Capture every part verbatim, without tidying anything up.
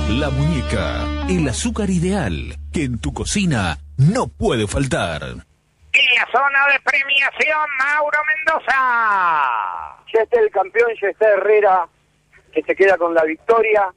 La Muñeca, el azúcar ideal que en tu cocina no puede faltar. En la zona de premiación, Mauro Mendoza. Ya está el campeón, ya está Herrera, que se queda con la victoria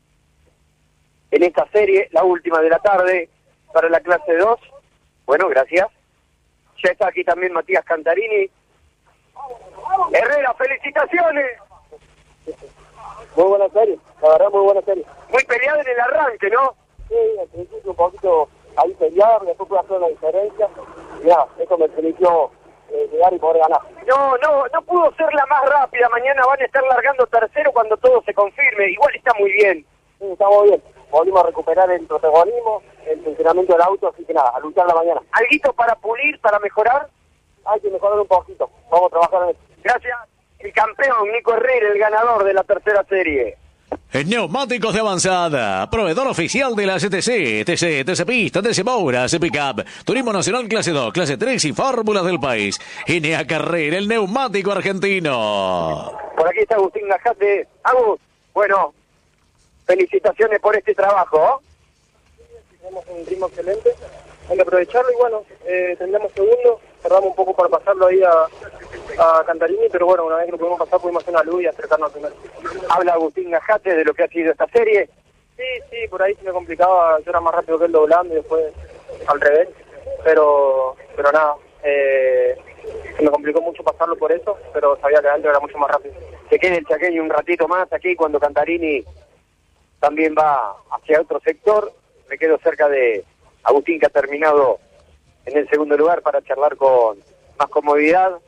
en esta serie, la última de la tarde, para la clase dos. Bueno, gracias. Ya está aquí también Matías Cantarini. Herrera, felicitaciones. Muy buena serie, la verdad muy buena serie. Muy peleado en el arranque, ¿no? Sí, al principio un poquito ahí peleado, después pude hacer la diferencia. Ya, eso me permitió eh, llegar y poder ganar. No, no, no pudo ser la más rápida. Mañana van a estar largando tercero cuando todo se confirme. Igual está muy bien. Sí, está muy bien. Volvimos a recuperar el protagonismo, el funcionamiento del auto, así que nada, a luchar la mañana. ¿Alguito para pulir, para mejorar? Hay que mejorar un poquito. Vamos a trabajar en eso. Gracias. El campeón, Nico Herrera, el ganador de la tercera serie. Neumáticos de avanzada, proveedor oficial de la C T C, T C, T C Pista, T C Moura, C Pickup, Turismo Nacional Clase dos, Clase tres y Fórmulas del país. Enea Carrera, el neumático argentino. Por aquí está Agustín Gajate. Agus, bueno, felicitaciones por este trabajo. Tenemos un ritmo excelente, hay que aprovecharlo y bueno, eh, tendremos segundo, cerramos un poco para pasarlo ahí a, a Cantarini, pero bueno, una vez que lo pudimos pasar pudimos hacer una luz y acercarnos al primero. Habla Agustín Gajate de lo que ha sido esta serie. Sí, sí, por ahí se me complicaba, yo era más rápido que él doblando y después al revés, pero pero nada, eh, se me complicó mucho pasarlo por eso, pero sabía que adentro era mucho más rápido. Se quede el chaqueño un ratito más aquí cuando Cantarini también va hacia otro sector. Me quedo cerca de Agustín, que ha terminado en el segundo lugar, para charlar con más comodidad.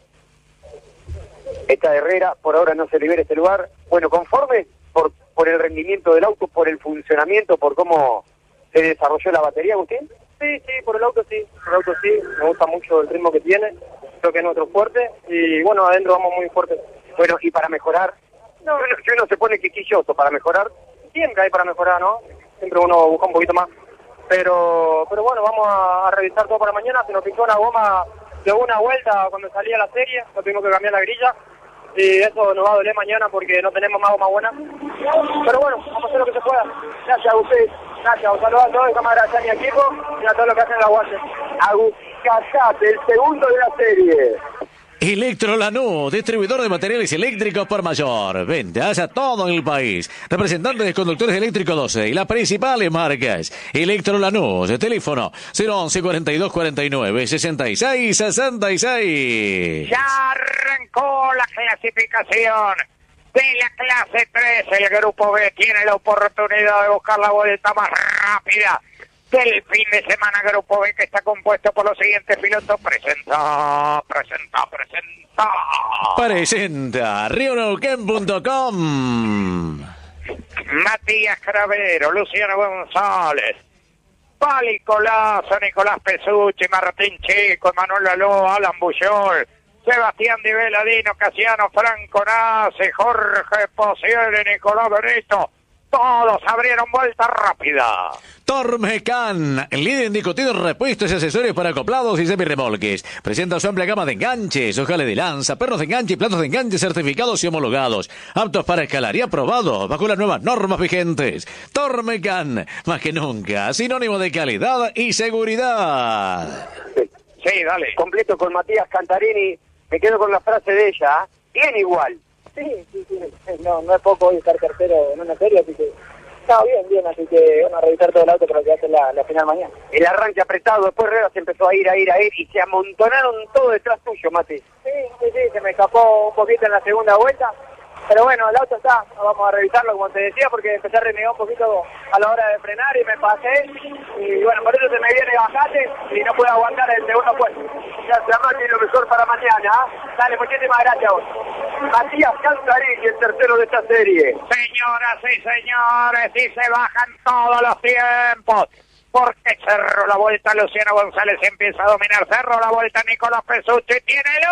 Está Herrera, por ahora no se libera este lugar. Bueno, conforme por por el rendimiento del auto, por el funcionamiento, por cómo se desarrolló la batería, Agustín. Sí, sí, por el auto sí, por el auto sí, me gusta mucho el ritmo que tiene, creo que es nuestro fuerte y bueno, adentro vamos muy fuerte. Bueno, y para mejorar, no, si uno se pone quisquilloso, para mejorar, siempre hay para mejorar, ¿no? Siempre uno busca un poquito más. Pero pero bueno, vamos a, a revisar todo para mañana. Se nos pintó una goma de una vuelta cuando salía la serie, no tuvimos que cambiar la grilla. Y eso nos va a doler mañana porque no tenemos más goma buena. Pero bueno, vamos a hacer lo que se pueda. Gracias a ustedes. Gracias. Un saludo a todos, cámara, a mi equipo y a todos los que hacen el aguante. Agus Casate, el segundo de la serie. Electro Lanús, distribuidor de materiales eléctricos por mayor. Ventas a todo el país. Representante de conductores eléctricos doce y las principales marcas. Electro Lanús, teléfono cero once cuarenta y dos cuarenta y nueve sesenta y seis sesenta y seis. Ya arrancó la clasificación de la clase tres. El grupo B tiene la oportunidad de buscar la vuelta más rápida del fin de semana. Grupo B, que está compuesto por los siguientes pilotos. Presenta, presenta, presenta. Presenta río neuquén punto com. Matías Cravero, Luciano González, Pali Colazo, Nicolás Pesucci, Martín Chico, Manuel Laló, Alan Bullol, Sebastián Di Veladino, Casiano Franco Nace, Jorge Posible, Nicolás Benito. Todos abrieron vuelta rápida. Tormecan, líder indiscutido en repuestos y accesorios para acoplados y semirremolques. Presenta su amplia gama de enganches, ojales de lanza, pernos de enganche y platos de enganche certificados y homologados. Aptos para escalar y aprobados bajo las nuevas normas vigentes. Tormecan, más que nunca, sinónimo de calidad y seguridad. Sí, sí, dale. Completo con Matías Cantarini. Me quedo con la frase de ella. Bien igual. Sí, sí, sí, no, no es poco hoy estar tercero en una serie, así que está bien, bien, así que vamos a revisar todo el auto para que hace la, la final mañana. El arranque apretado, después Herrera se empezó a ir, a ir, a ir, y se amontonaron todo detrás tuyo, Mati. Sí, sí, sí, se me escapó un poquito en la segunda vuelta, pero bueno, el auto está, vamos a revisarlo como te decía, porque empecé a renegar un poquito a la hora de frenar y me pasé, y bueno, por eso se me viene bajate y no puedo aguantar el segundo puesto. Gracias, Mati, lo mejor para mañana. Dale, muchísimas gracias a vos. Matías Cantarini, el tercero de esta serie. Señoras y señores, y se bajan todos los tiempos, porque cerró la vuelta Luciano González, empieza a dominar, cerró la vuelta Nicolás Pesucci, tiene el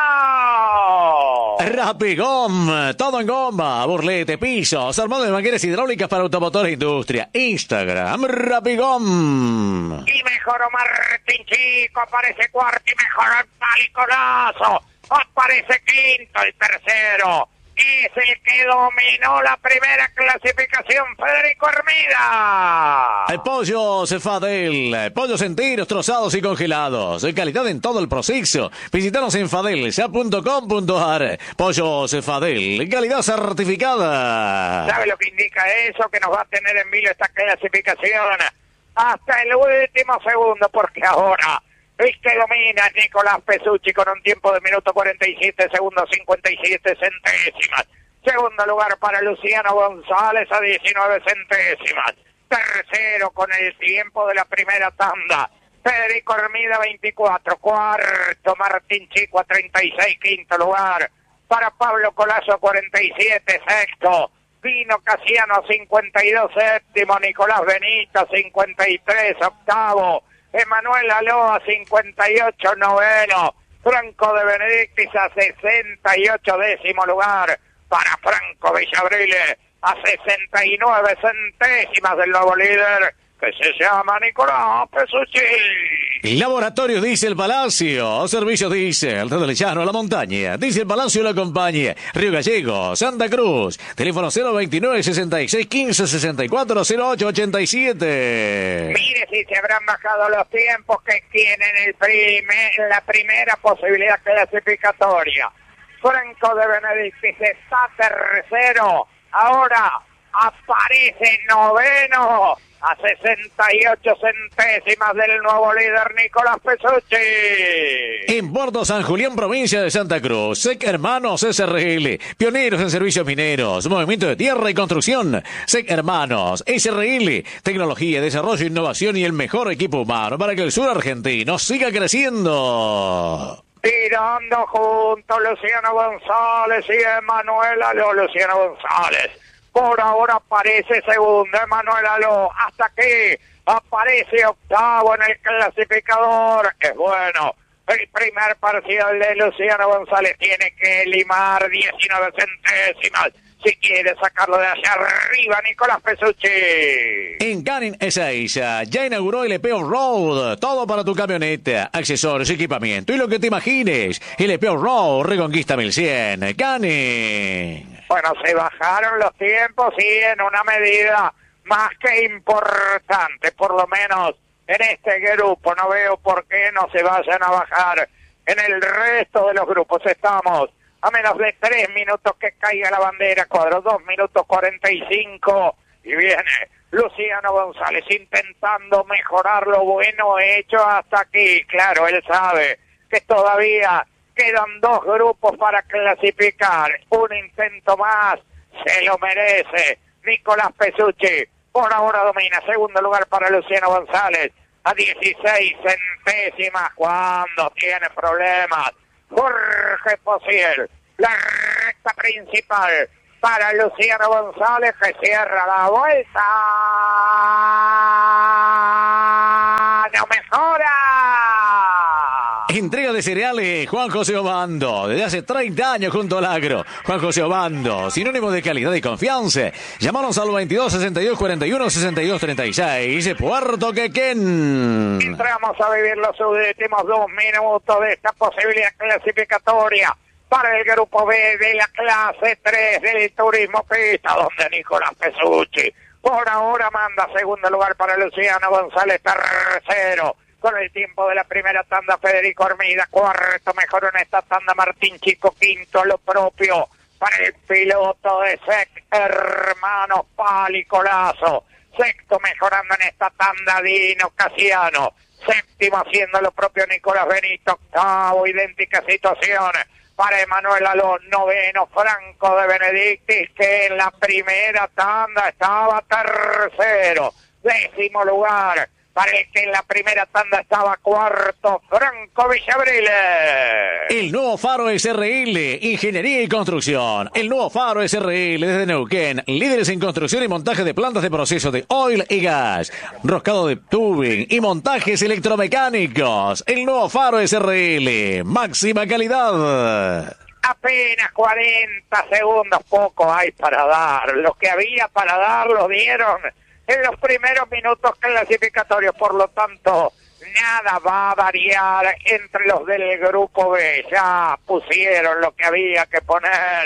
uno. Rapigom, todo en goma, burlete, pisos, armado de mangueras hidráulicas para automotor e industria. Instagram, Rapigom. Y mejoró Martín Chico, aparece cuarto y mejoró el Pali Colazo. Aparece quinto, el tercero es el que dominó la primera clasificación, Federico Hermida. El pollo Cefadel, pollos enteros, trozados y congelados, de calidad en todo el proceso. Visítanos en fadel punto com punto ar. Pollo Cefadel, calidad certificada. ¿Sabe lo que indica eso? Que nos va a tener en vilo esta clasificación hasta el último segundo, porque ahora el que domina es Nicolás Pesucci con un tiempo de minuto cuarenta y siete segundos cincuenta y siete centésimas. Segundo lugar para Luciano González a diecinueve centésimas. Tercero con el tiempo de la primera tanda, Federico Hermida veinticuatro. Cuarto Martín Chico a treinta y seis. Quinto lugar para Pablo Colazo cuarenta y siete. Sexto Pino Casiano cincuenta y dos. Séptimo Nicolás Benito cincuenta y tres. Octavo Emanuel Aloa cincuenta y ocho. Noveno Franco de Benedictis a sesenta y ocho. Décimo lugar para Franco Villabrile a sesenta y nueve centésimas del nuevo líder, que se llama Nicolás Pesucci. Laboratorio Diesel Palacio, servicios Diesel, desde Lechano a la montaña. Diesel Palacio la compañía, Río Gallego, Santa Cruz. Teléfono cero veintinueve sesenta y seis quince sesenta y cuatro cero ocho ochenta y siete. Mire si se habrán bajado los tiempos que tienen el primer, la primera posibilidad clasificatoria. Franco de Benedictis está tercero. Ahora aparece noveno a sesenta y ocho centésimas del nuevo líder Nicolás Pesucci. En Puerto San Julián, provincia de Santa Cruz, S E C Hermanos S R L, pioneros en servicios mineros, movimiento de tierra y construcción. S E C Hermanos S R L, tecnología, desarrollo, innovación y el mejor equipo humano para que el sur argentino siga creciendo. Tirando juntos Luciano González y Emanuel Aló. Luciano González por ahora aparece segundo, Emanuel Aló hasta que aparece octavo en el clasificador. Es bueno, el primer parcial de Luciano González tiene que limar diecinueve centésimas si quiere sacarlo de allá arriba Nicolás Pesucci. En Canin Ezeiza ya inauguró el E P Off-Road, todo para tu camioneta, accesorios, equipamiento y lo que te imagines. El E P Off-Road Reconquista mil cien, Canin. Bueno, se bajaron los tiempos y en una medida más que importante, por lo menos en este grupo. No veo por qué no se vayan a bajar. En el resto de los grupos estamos a menos de tres minutos que caiga la bandera, cuadro dos minutos cuarenta y cinco, y viene Luciano González intentando mejorar lo bueno hecho hasta aquí. Claro, él sabe que todavía quedan dos grupos para clasificar. Un intento más, se lo merece Nicolás Pesucci. Por ahora domina, segundo lugar para Luciano González a dieciséis centésimas cuando tiene problemas Jorge Posiel. La recta principal para Luciano González, que cierra la vuelta. ¡No mejora! Entrega de cereales Juan José Obando, desde hace treinta años junto al agro. Juan José Obando, sinónimo de calidad y confianza. Llámanos al veintidós sesenta y dos cuarenta y uno sesenta y dos treinta y seis, Puerto Quequén. Entramos a vivir los últimos dos minutos de esta posibilidad clasificatoria para el grupo B de la clase tres del Turismo Pista, donde Nicolás Pesucci por ahora manda. Segundo lugar para Luciano González, tercero con el tiempo de la primera tanda Federico Hermida. Cuarto mejor en esta tanda Martín Chico. Quinto lo propio para el piloto de S E C Hermanos Pali Colazo. Sexto mejorando en esta tanda Dino Casiano. Séptimo haciendo lo propio Nicolás Benito. Octavo idéntica situación para Emanuel Aló. Noveno Franco de Benedictis, que en la primera tanda estaba tercero. Décimo lugar para el que en la primera tanda estaba cuarto, Franco Villabrile. El nuevo Faro S R L, Ingeniería y Construcción. El nuevo Faro S R L desde Neuquén, líderes en construcción y montaje de plantas de proceso de oil y gas, roscado de tubing y montajes electromecánicos. El nuevo Faro S R L, máxima calidad. Apenas cuarenta segundos, poco hay para dar. Lo que había para dar lo dieron en los primeros minutos clasificatorios, por lo tanto, nada va a variar entre los del grupo B. Ya pusieron lo que había que poner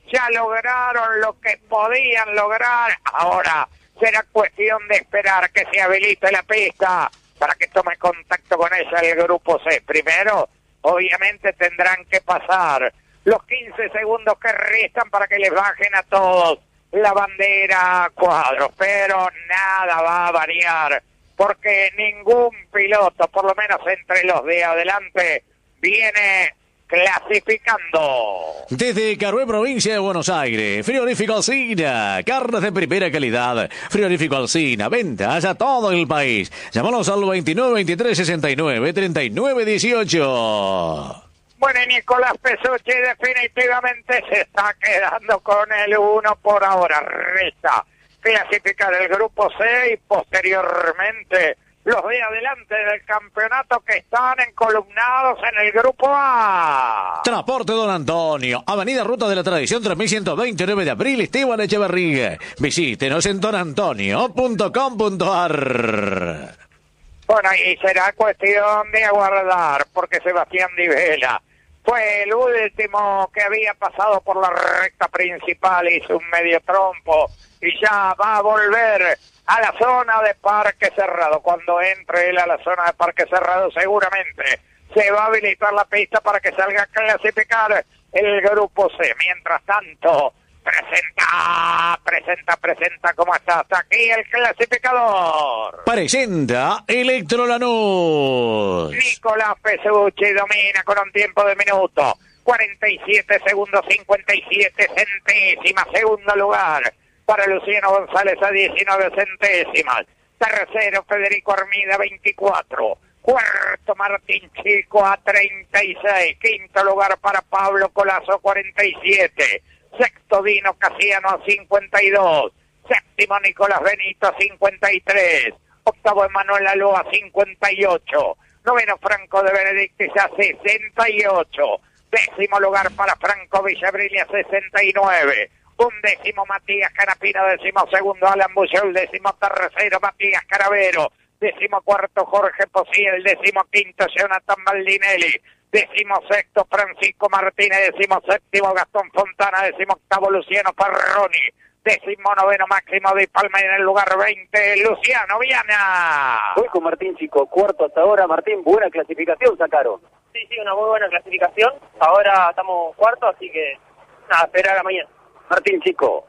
ya lograron lo que podían lograr. Ahora será cuestión de esperar que se habilite la pista para que tome contacto con ella el grupo C. Primero, obviamente tendrán que pasar los quince segundos que restan para que les bajen a todos la bandera a cuadros, pero nada va a variar, porque ningún piloto, por lo menos entre los de adelante, viene clasificando. Desde Carué, provincia de Buenos Aires, Frigorífico Alsina, carnes de primera calidad. Frigorífico Alsina, ventas a todo el país. Llámanos al veintinueve veintitrés sesenta y nueve treinta y nueve dieciocho. Bueno, y Nicolás Pesucci definitivamente se está quedando con el uno por ahora. Resta clasificar el grupo C y posteriormente los de adelante del campeonato que están encolumnados en el grupo A. Transporte Don Antonio, Avenida Ruta de la Tradición tres mil ciento veintinueve de abril, Esteban Echeverría. Visítenos en don antonio punto com punto a r. Bueno, y será cuestión de aguardar, porque Sebastián Di Vela fue el último que había pasado por la recta principal, hizo un medio trompo y ya va a volver a la zona de Parque Cerrado. Cuando entre él a la zona de Parque Cerrado, seguramente se va a habilitar la pista para que salga a clasificar el grupo C. Mientras tanto, presenta, presenta, presenta, ¿cómo está? Hasta aquí el clasificador. Presenta Electro Lanús. Nicolás Pesucci domina con un tiempo de minuto cuarenta y siete segundos cincuenta y siete centésimas. Segundo lugar para Luciano González a diecinueve centésimas. Tercero Federico Armida veinticuatro. Cuarto Martín Chico a treinta y seis. Quinto lugar para Pablo Colazo cuarenta y siete. Sexto Dino Casiano a cincuenta y dos. Séptimo Nicolás Benito a cincuenta y tres. Octavo Emanuel Aló a cincuenta y ocho. Noveno Franco de Benedictis a sesenta y ocho. Décimo lugar para Franco Villabrili a sesenta y nueve. Undécimo Matías Canapino. Décimo segundo Alan Bullol. Décimo tercero Matías Caravero. Décimo cuarto Jorge Posiel. Décimo quinto Jonathan Baldinelli. Décimo sexto Francisco Martínez. Décimo séptimo Gastón Fontana. Décimo octavo Luciano Ferroni. Décimo noveno Máximo Di Palma y en el lugar veinte Luciano Viana. Voy con Martín Chico, cuarto hasta ahora. Martín, buena clasificación sacaron. Sí, sí, una muy buena clasificación. Ahora estamos cuarto, así que nada, esperar a la mañana. Martín Chico.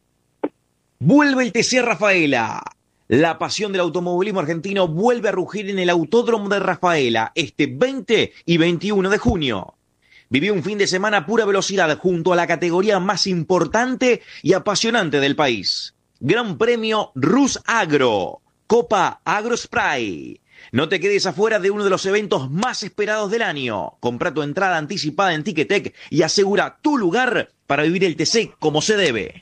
Vuelve el T C Rafaela. La pasión del automovilismo argentino vuelve a rugir en el Autódromo de Rafaela este veinte y veintiuno de junio. Viví un fin de semana a pura velocidad junto a la categoría más importante y apasionante del país. Gran Premio Rus Agro, Copa AgroSpray. No te quedes afuera de uno de los eventos más esperados del año. Compra tu entrada anticipada en Ticketek y asegura tu lugar para vivir el T C como se debe.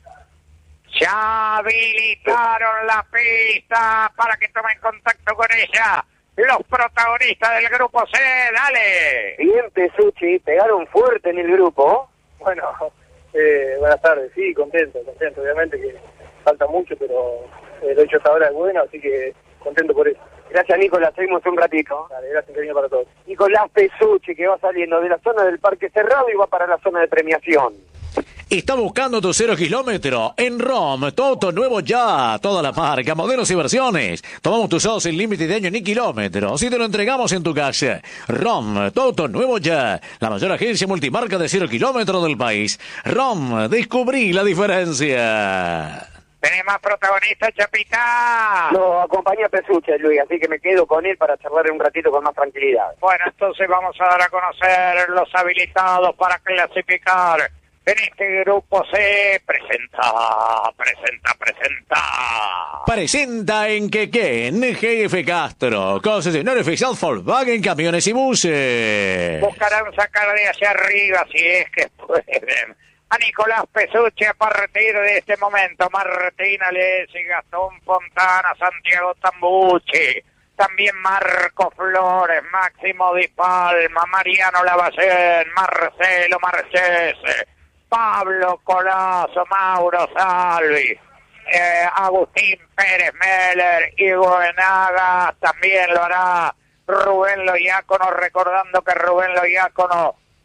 Ya habilitaron la pista para que tomen contacto con ella los protagonistas del grupo C. Dale. Bien, Pesucci, pegaron fuerte en el grupo. Bueno, eh, buenas tardes, sí, contento, contento, obviamente que falta mucho, pero eh, lo hecho hasta ahora es bueno, así que contento por eso. Gracias, Nicolás, seguimos un ratito. Dale, gracias, cariño para todos. Nicolás Pesucci, que va saliendo de la zona del Parque Cerrado y va para la zona de premiación. Está buscando tu cero kilómetro en ROM, todo nuevo ya, toda la marca, modelos y versiones. Tomamos tu SOS sin límite de año ni kilómetros y te lo entregamos en tu casa. ROM, todo nuevo ya, la mayor agencia multimarca de cero kilómetros del país. ROM, descubrí la diferencia. Tenemos protagonista, Chapita. Lo acompaña Pesucci, Luis, así que me quedo con él para charlar un ratito con más tranquilidad. Bueno, entonces vamos a dar a conocer los habilitados para clasificar. En este grupo se presenta, presenta, presenta. Presenta en Quequén, G F Castro, concesionario oficial Volkswagen Camiones y Buses. Buscarán sacar de hacia arriba, si es que pueden, a Nicolás Pesucci a partir de este momento. Martín Alessi, Gastón Fontana, Santiago Tambucci. También Marco Flores, Máximo Di Palma, Mariano Lavallén, Marcelo Marchese. Pablo Colazo, Mauro Salvi, eh, Agustín Pérez Meller, Hugo Enaga, también lo hará Rubén Loiácono, recordando que Rubén Loiácono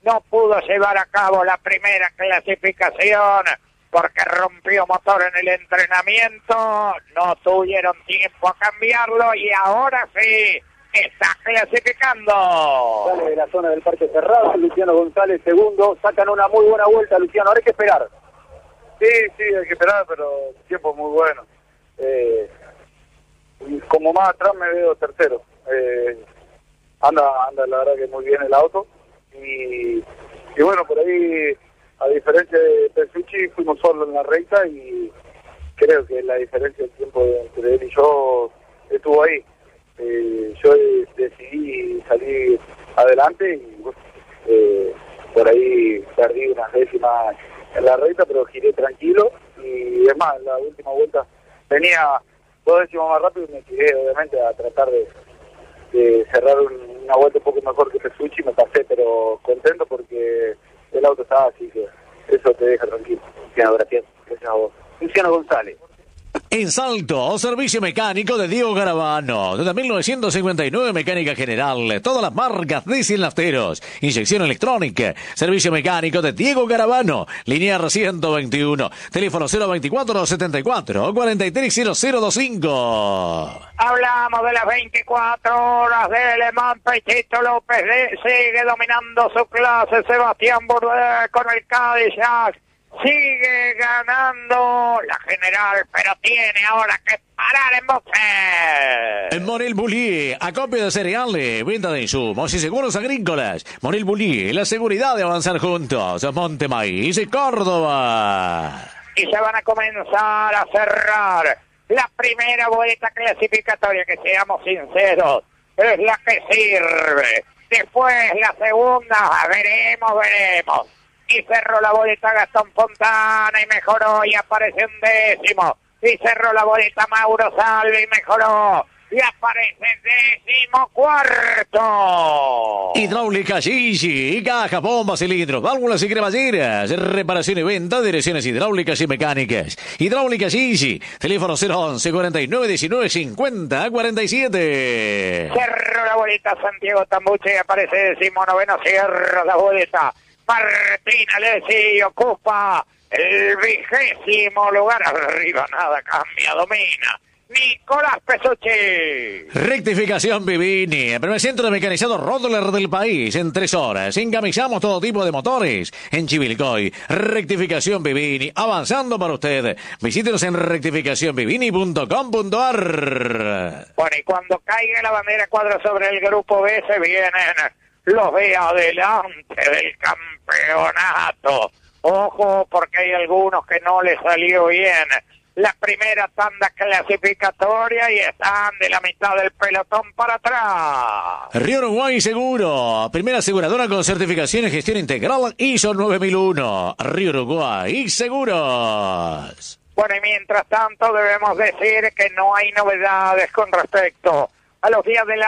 no pudo llevar a cabo la primera clasificación porque rompió motor en el entrenamiento, no tuvieron tiempo a cambiarlo y ahora sí está clasificando. Sale de la zona del parque cerrado, Luciano González segundo, sacan una muy buena vuelta, Luciano, ahora hay que esperar. Sí, sí, hay que esperar, pero el tiempo es muy bueno. Eh, y como más atrás me veo tercero. Eh, anda, anda la verdad que muy bien el auto. Y, y bueno, por ahí, a diferencia de Petrucci, fuimos solos en la recta y creo que la diferencia del tiempo entre él y yo estuvo ahí. Eh, yo decidí salir adelante y eh, por ahí perdí unas décimas en la recta, pero giré tranquilo y es más, en la última vuelta venía dos décimas más rápido y me tiré obviamente a tratar de, de cerrar un, una vuelta un poco mejor que Petrucci, me pasé, pero contento porque el auto estaba así, que eso te deja tranquilo. Luciano, gracias. Gracias a vos. Luciano González. En Salto, servicio mecánico de Diego Garavano. Desde mil novecientos cincuenta y nueve, mecánica general. Todas las marcas de cilindros. Inyección electrónica. Servicio mecánico de Diego Garavano. Linear ciento veintiuno. Teléfono cero veinticuatro setenta y cuatro cuarenta y tres cero cero veinticinco. Hablamos de las veinticuatro horas de Le Mans. Pechito López de, sigue dominando su clase. Sebastián Bourdais con el Cadillac. Sigue ganando la general, pero tiene ahora que parar en boxe. En Monel Bullier, acopio de cereales, venta de insumos y seguros agrícolas. Monel Bullier, la seguridad de avanzar juntos. Monte Maíz y Córdoba. Y se van a comenzar a cerrar la primera vuelta clasificatoria, que seamos sinceros, es la que sirve. Después la segunda, veremos, veremos. Y cerró la boleta Gastón Fontana y mejoró y aparece un décimo. Y cerró la boleta Mauro Salvi y mejoró y aparece décimo cuarto. Hidráulica Gigi, caja, bombas, cilindros, válvulas y cremalleras, reparación y venta, direcciones hidráulicas y mecánicas. Hidráulica Gigi, teléfono cero once cuarenta y nueve diecinueve cincuenta cuarenta y siete. Cerró la boleta Santiago Tambuche y aparece décimo noveno. Cierra la boleta Martín Alessi, ocupa el vigésimo lugar. Arriba nada cambia, domina Nicolás Petrucci. Rectificación Vivini, el primer centro de mecanizado Rodler del país. En tres horas encamisamos todo tipo de motores. En Chivilcoy, Rectificación Vivini, avanzando para usted. Visítenos en rectificación vivini punto com punto a r. Bueno, y cuando caiga la bandera cuadra sobre el grupo B, se vienen los de adelante del campeonato. Ojo, porque hay algunos que no les salió bien la primera tanda clasificatoria y están de la mitad del pelotón para atrás. Río Uruguay Seguro, primera aseguradora con certificación en gestión integral I S O nueve mil uno. Río Uruguay Seguros. Bueno, y mientras tanto debemos decir que no hay novedades con respecto a los días de la